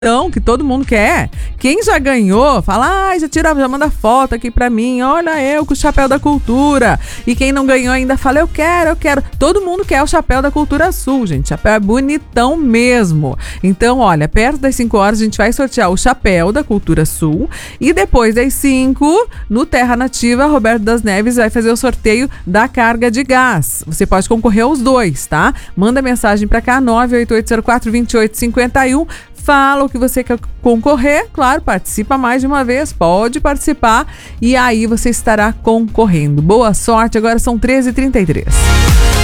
Então, que todo mundo quer. Quem já ganhou, fala, já manda foto aqui pra mim, olha eu com o chapéu da cultura. E quem não ganhou ainda fala, eu quero. Todo mundo quer o chapéu da Cultura Sul, gente. Chapéu é bonitão mesmo. Então, olha, perto das 5 horas a gente vai sortear o chapéu da Cultura Sul. E depois das 5, no Terra Nativa, Roberto das Neves vai fazer o sorteio da carga de gás. Você pode concorrer aos dois, tá? Manda mensagem pra cá, 988042851. Fala o que você quer concorrer, claro, participa mais de uma vez, pode participar e aí você estará concorrendo. Boa sorte, agora são 13h33.